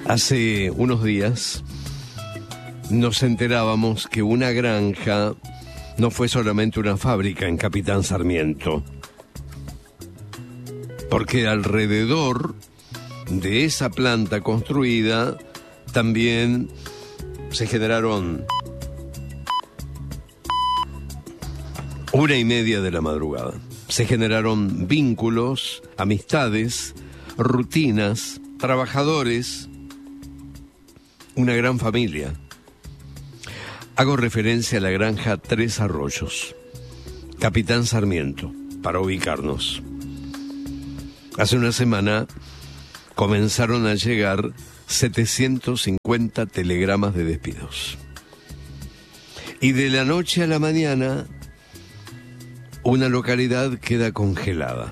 Hace unos días nos enterábamos que una granja no fue solamente una fábrica en Capitán Sarmiento, porque alrededor de esa planta construida también se generaron 1:30 de la madrugada. Se generaron vínculos, amistades, rutinas, trabajadores, una gran familia. Hago referencia a la granja Tres Arroyos, Capitán Sarmiento, para ubicarnos. Hace una semana comenzaron a llegar 750 telegramas de despidos. Y de la noche a la mañana, una localidad queda congelada.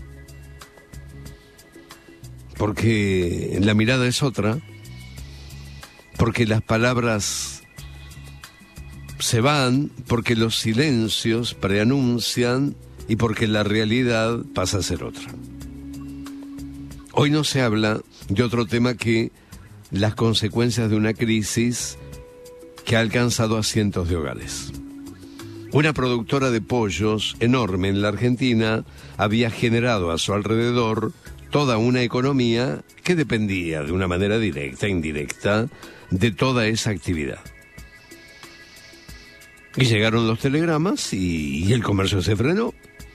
Porque la mirada es otra, porque las palabras se van, porque los silencios preanuncian y porque la realidad pasa a ser otra. Hoy no se habla de otro tema que las consecuencias de una crisis que ha alcanzado a cientos de hogares. Una productora de pollos enorme en la Argentina había generado a su alrededor toda una economía que dependía de una manera directa e indirecta de toda esa actividad. Y llegaron los telegramas y el comercio se frenó.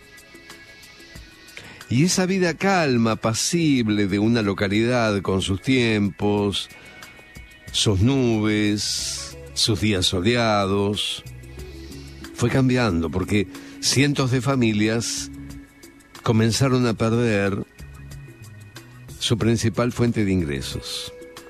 Y esa vida calma, apacible de una localidad con sus tiempos, sus nubes, sus días soleados, fue cambiando porque cientos de familias comenzaron a perder su principal fuente de ingresos.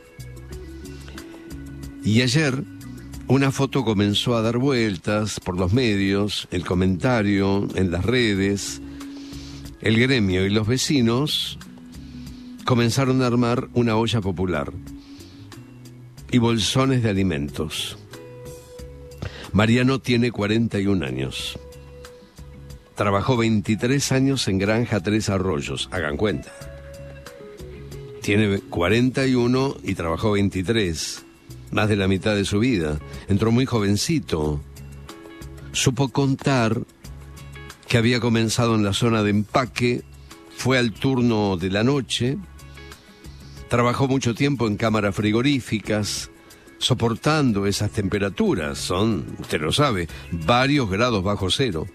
Y ayer una foto comenzó a dar vueltas por los medios, el comentario en las redes. El gremio y los vecinos comenzaron a armar una olla popular y bolsones de alimentos. Mariano tiene 41 años. Trabajó 23 años en Granja Tres Arroyos, hagan cuenta. Tiene 41 y trabajó 23, más de la mitad de su vida. Entró muy jovencito. Supo contar que había comenzado en la zona de empaque, fue al turno de la noche, trabajó mucho tiempo en cámaras frigoríficas, soportando esas temperaturas, son, usted lo sabe, varios grados bajo cero.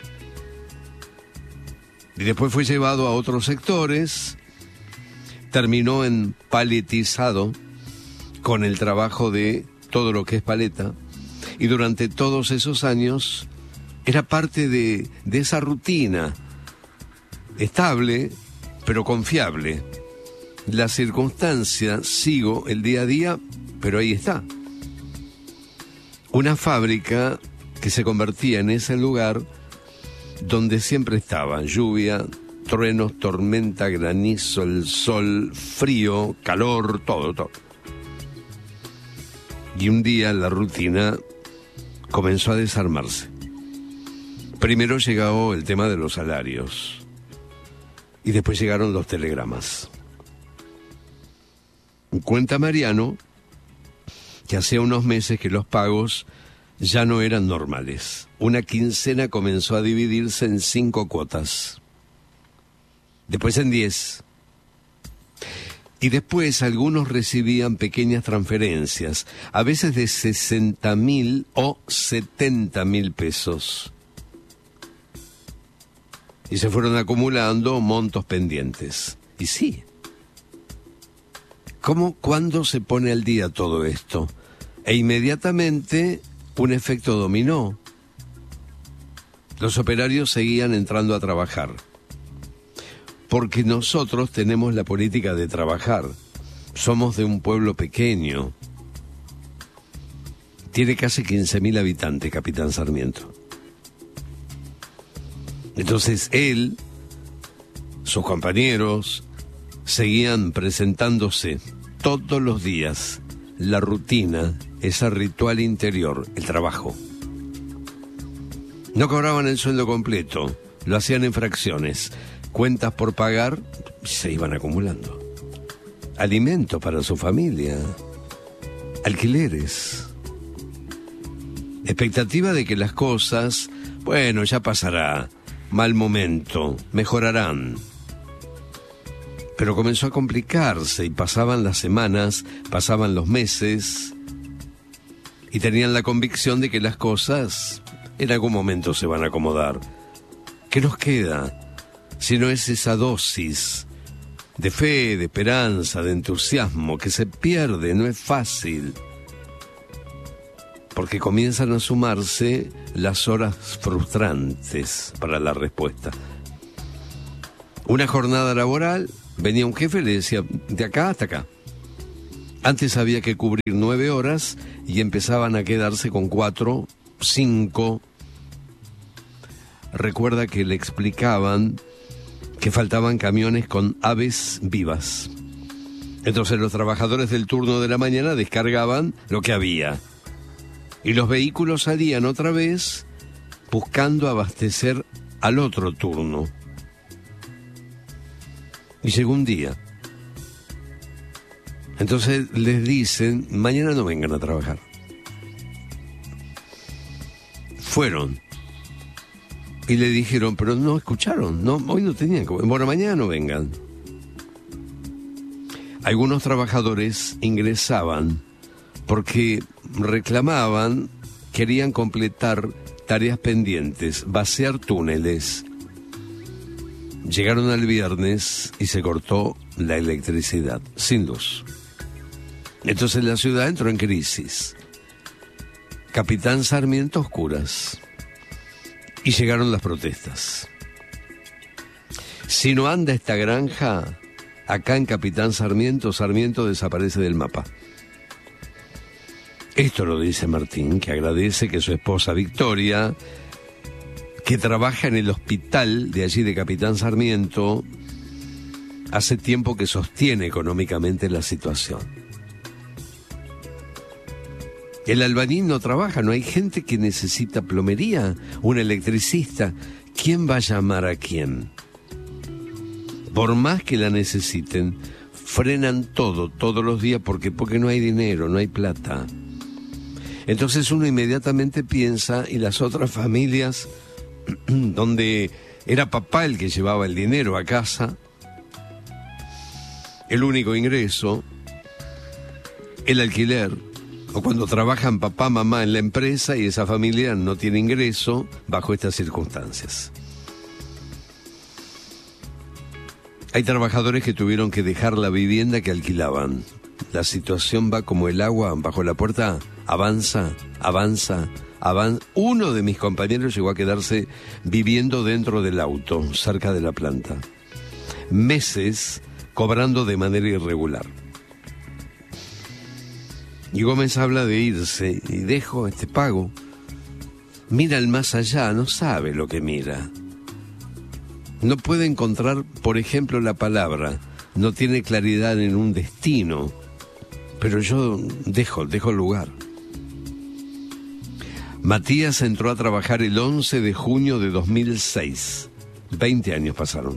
Y después fue llevado a otros sectores, terminó en paletizado, con el trabajo de todo lo que es paleta, y durante todos esos años era parte de esa rutina, estable, pero confiable. La circunstancia, sigo el día a día, pero ahí está. Una fábrica que se convertía en ese lugar donde siempre estaba lluvia, truenos, tormenta, granizo, el sol, frío, calor, todo. Y un día la rutina comenzó a desarmarse. Primero llegó el tema de los salarios y después llegaron los telegramas. Cuenta Mariano que hacía unos meses que los pagos ya no eran normales. Una quincena comenzó a dividirse en 5 cuotas, después en 10. Y después algunos recibían pequeñas transferencias, a veces de 60.000 o 70.000 pesos. Y se fueron acumulando montos pendientes. Y sí. ¿Cuándo se pone al día todo esto? E inmediatamente un efecto dominó. Los operarios seguían entrando a trabajar. Porque nosotros tenemos la política de trabajar. Somos de un pueblo pequeño. Tiene casi 15.000 habitantes, Capitán Sarmiento. Entonces él, sus compañeros, seguían presentándose todos los días. La rutina, ese ritual interior, el trabajo. No cobraban el sueldo completo, lo hacían en fracciones. Cuentas por pagar se iban acumulando. alimento para su familia, alquileres, expectativa de que las cosas, bueno, ya pasará, mal momento, mejorarán. Pero comenzó a complicarse y pasaban las semanas, pasaban los meses y tenían la convicción de que las cosas en algún momento se van a acomodar. ¿Qué nos queda si no es esa dosis de fe, de esperanza, de entusiasmo que se pierde? No es fácil, porque comienzan a sumarse las horas frustrantes para la respuesta. Una jornada laboral, venía un jefe y le decía, de acá hasta acá. Antes había que cubrir 9 horas y empezaban a quedarse con 4, 5. Recuerda que le explicaban que faltaban camiones con aves vivas. Entonces los trabajadores del turno de la mañana descargaban lo que había. Y los vehículos salían otra vez buscando abastecer al otro turno. Y llegó un día. Entonces les dicen, mañana no vengan a trabajar. Fueron. Y le dijeron, pero no escucharon, no, hoy no tenían que... Bueno, mañana no vengan. Algunos trabajadores ingresaban porque reclamaban, querían completar tareas pendientes, vaciar túneles. Llegaron al viernes y se cortó la electricidad, sin luz. Entonces la ciudad entró en crisis. Capitán Sarmiento a oscuras. Y llegaron las protestas. Si no anda esta granja, acá en Capitán Sarmiento, Sarmiento desaparece del mapa. Esto lo dice Martín, que agradece que su esposa Victoria, que trabaja en el hospital de allí de Capitán Sarmiento, hace tiempo que sostiene económicamente la situación. El albañil no trabaja, no hay gente que necesita plomería, un electricista. ¿Quién va a llamar a quién? Por más que la necesiten, frenan todo, todos los días, porque no hay dinero, no hay plata. Entonces uno inmediatamente piensa, y las otras familias, donde era papá el que llevaba el dinero a casa, el único ingreso, el alquiler, o cuando trabajan papá, mamá en la empresa y esa familia no tiene ingreso bajo estas circunstancias. Hay trabajadores que tuvieron que dejar la vivienda que alquilaban. La situación va como el agua bajo la puerta, avanza, avanza, avanza. Uno de mis compañeros llegó a quedarse viviendo dentro del auto, cerca de la planta. Meses cobrando de manera irregular. Y Gómez habla de irse, y dejo este pago. Mira el más allá, no sabe lo que mira. No puede encontrar, por ejemplo, la palabra, no tiene claridad en un destino, pero yo dejo el lugar. Matías entró a trabajar el 11 de junio de 2006. 20 años pasaron.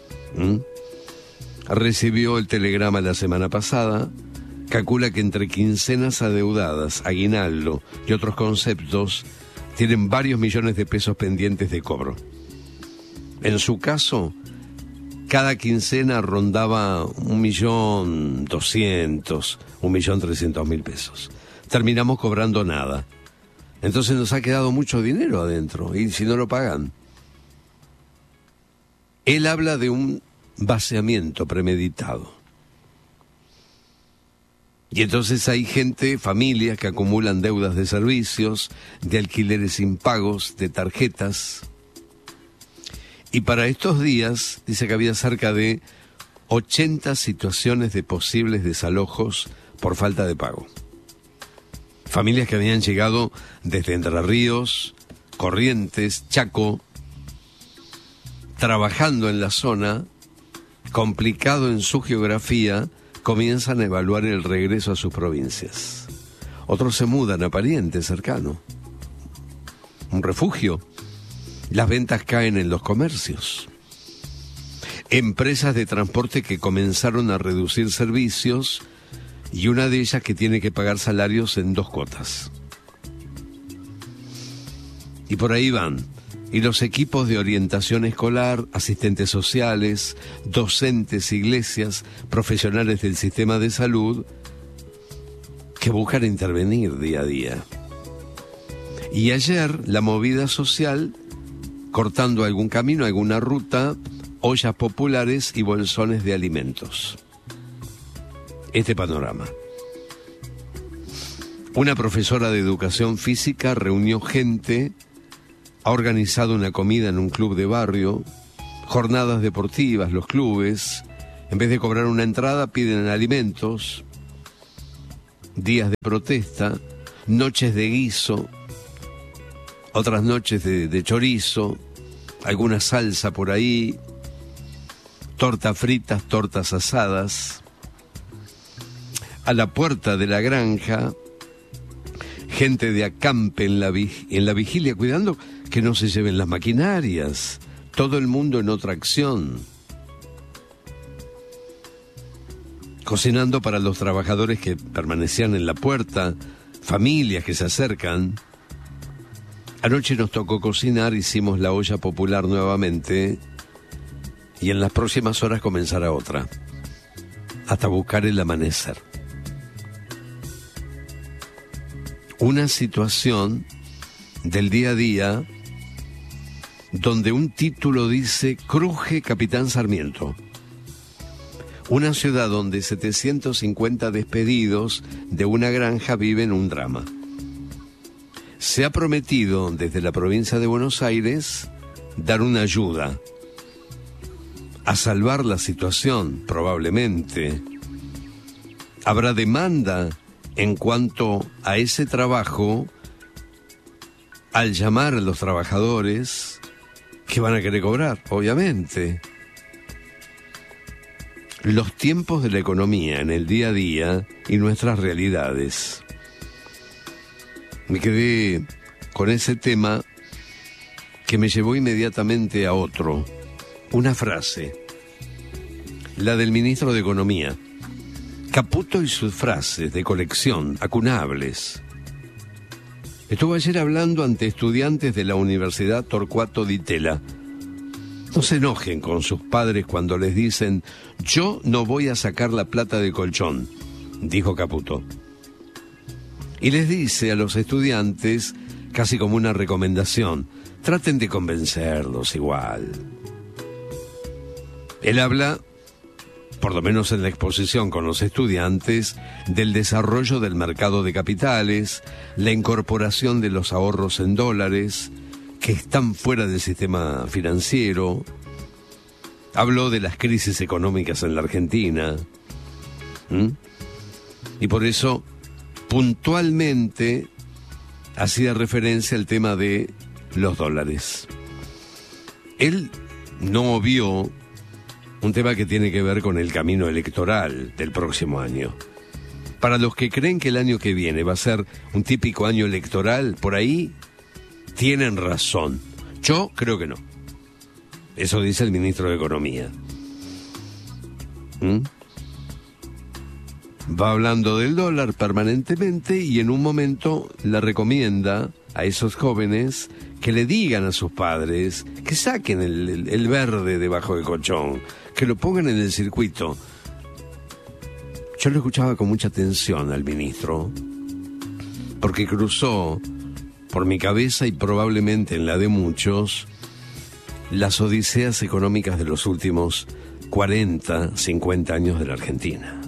Recibió el telegrama la semana pasada. Calcula que entre quincenas adeudadas, aguinaldo y otros conceptos, tienen varios millones de pesos pendientes de cobro. En su caso, cada quincena rondaba 1.200.000, 1.300.000 pesos. Terminamos cobrando nada. Entonces nos ha quedado mucho dinero adentro, y si no lo pagan. Él habla de un vaciamiento premeditado. Y entonces hay gente, familias que acumulan deudas de servicios, de alquileres impagos, de tarjetas. Y para estos días, dice que había cerca de 80 situaciones de posibles desalojos por falta de pago. Familias que habían llegado desde Entre Ríos, Corrientes, Chaco, trabajando en la zona, complicado en su geografía, comienzan a evaluar el regreso a sus provincias. Otros se mudan a parientes cercanos. Un refugio. Las ventas caen en los comercios. empresas de transporte que comenzaron a reducir servicios y una de ellas que tiene que pagar salarios en 2 cuotas. Y por ahí van. Y los equipos de orientación escolar, asistentes sociales, docentes, iglesias, profesionales del sistema de salud, que buscan intervenir día a día. Y ayer la movida social, cortando algún camino, alguna ruta, ollas populares y bolsones de alimentos. Este panorama. Una profesora de educación física reunió gente, ha organizado una comida en un club de barrio, jornadas deportivas, los clubes, en vez de cobrar una entrada piden alimentos, días de protesta, noches de guiso, otras noches de chorizo, alguna salsa por ahí, tortas fritas, tortas asadas. A la puerta de la granja, gente de acampe en la vigilia, cuidando que no se lleven las maquinarias, todo el mundo en otra acción. Cocinando para los trabajadores que permanecían en la puerta, familias que se acercan. Anoche nos tocó cocinar, hicimos la olla popular nuevamente y en las próximas horas comenzará otra, hasta buscar el amanecer. Una situación del día a día donde un título dice Cruje Capitán Sarmiento. Una ciudad donde 750 despedidos de una granja viven un drama. Se ha prometido desde la provincia de Buenos Aires dar una ayuda a salvar la situación, probablemente. Habrá demanda en cuanto a ese trabajo al llamar a los trabajadores que van a querer cobrar, obviamente. Los tiempos de la economía en el día a día y nuestras realidades. Me quedé con ese tema que me llevó inmediatamente a otro. Una frase, la del ministro de Economía. Caputo y sus frases de colección, acunables. Estuvo ayer hablando ante estudiantes de la Universidad Torcuato Di Tella. No se enojen con sus padres cuando les dicen yo no voy a sacar la plata del colchón, dijo Caputo. Y les dice a los estudiantes, casi como una recomendación, traten de convencerlos igual. Él habla, por lo menos en la exposición con los estudiantes, del desarrollo del mercado de capitales, la incorporación de los ahorros en dólares, que están fuera del sistema financiero. Habló de las crisis económicas en la Argentina. Y por eso, puntualmente, hacía referencia al tema de los dólares. Él no obvió un tema que tiene que ver con el camino electoral del próximo año. Para los que creen que el año que viene va a ser un típico año electoral, por ahí tienen razón. Yo creo que no. Eso dice el ministro de Economía. Va hablando del dólar permanentemente y en un momento le recomienda a esos jóvenes que le digan a sus padres que saquen el verde debajo del colchón, que lo pongan en el circuito. Yo lo escuchaba con mucha atención al ministro, porque cruzó por mi cabeza y probablemente en la de muchos las odiseas económicas de los últimos 40, 50 años de la Argentina.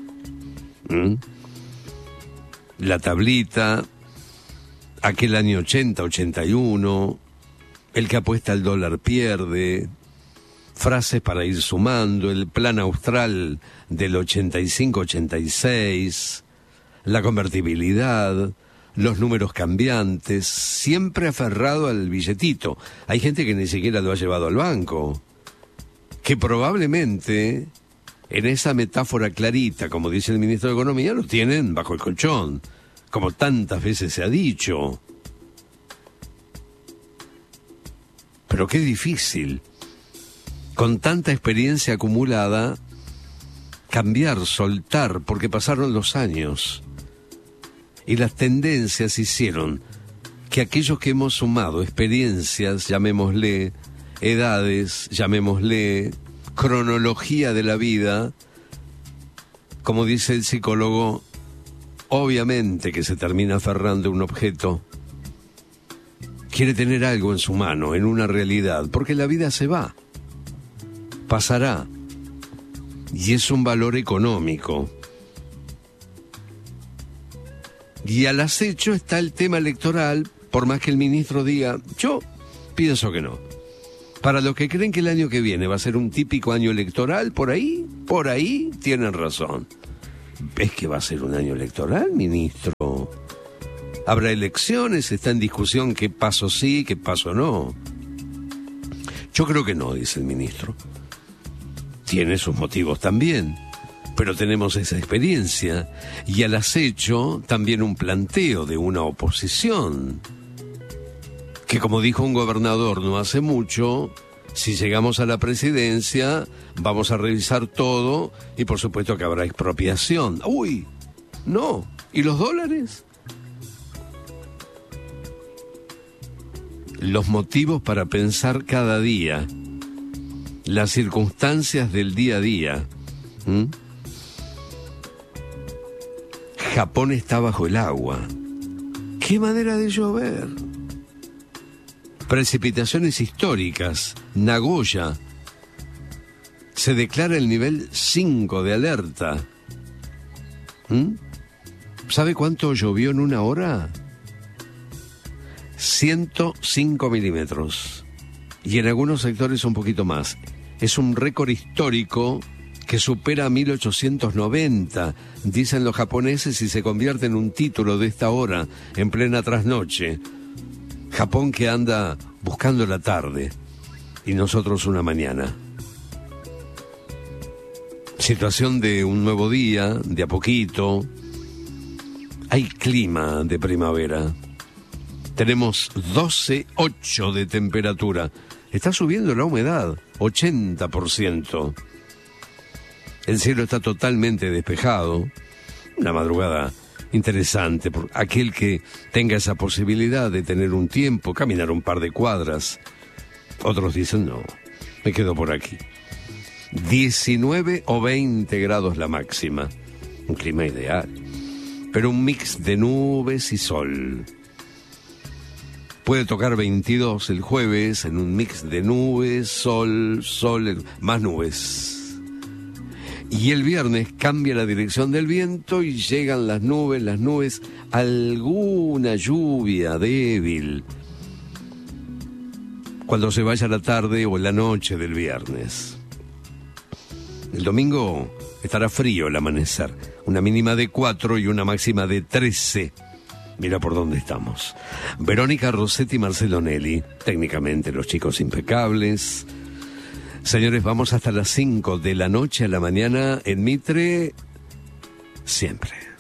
La tablita, aquel año 80, 81, el que apuesta al dólar pierde, frases para ir sumando, el plan austral del 85-86, la convertibilidad, los números cambiantes, siempre aferrado al billetito. Hay gente que ni siquiera lo ha llevado al banco, que probablemente en esa metáfora clarita, como dice el ministro de Economía, lo tienen bajo el colchón, como tantas veces se ha dicho. Pero qué difícil con tanta experiencia acumulada, cambiar, soltar, porque pasaron los años y las tendencias hicieron que aquellos que hemos sumado experiencias, llamémosle, edades, llamémosle, cronología de la vida, como dice el psicólogo, obviamente que se termina aferrando a un objeto, quiere tener algo en su mano, en una realidad, porque la vida se va, pasará, y es un valor económico. Y al acecho está el tema electoral, por más que el ministro diga, yo pienso que no. Para los que creen que el año que viene va a ser un típico año electoral, por ahí tienen razón. ¿Es que va a ser un año electoral, ministro? ¿Habrá elecciones? ¿Está en discusión qué paso sí, qué paso no? Yo creo que no, dice el ministro. Tiene sus motivos también, pero tenemos esa experiencia y al acecho también un planteo de una oposición que, como dijo un gobernador no hace mucho, si llegamos a la presidencia vamos a revisar todo y por supuesto que habrá expropiación. ¡Uy! No. ¿Y los dólares? Los motivos para pensar cada día, las circunstancias del día a día. Japón está bajo el agua. ¿Qué manera de llover? Precipitaciones históricas. Nagoya. Se declara el nivel 5 de alerta. ¿Sabe cuánto llovió en una hora? 105 milímetros. Y en algunos sectores un poquito más. Es un récord histórico que supera 1890, dicen los japoneses, y se convierte en un título de esta hora, en plena trasnoche. Japón que anda buscando la tarde y nosotros una mañana. Situación de un nuevo día, de a poquito. Hay clima de primavera. Tenemos 12,8 de temperatura. Está subiendo la humedad, 80%. El cielo está totalmente despejado. Una madrugada interesante por aquel que tenga esa posibilidad de tener un tiempo, caminar un par de cuadras. Otros dicen, no, me quedo por aquí. 19 o 20 grados la máxima. Un clima ideal. Pero un mix de nubes y sol. Puede tocar 22 el jueves en un mix de nubes, sol, más nubes. Y el viernes cambia la dirección del viento y llegan las nubes, alguna lluvia débil cuando se vaya la tarde o la noche del viernes. El domingo estará frío el amanecer, una mínima de 4 y una máxima de 13. Mira por dónde estamos. Verónica Rossetti y Marcelo Nelly, técnicamente los chicos impecables. Señores, vamos hasta las 5 de la noche a la mañana en Mitre, siempre.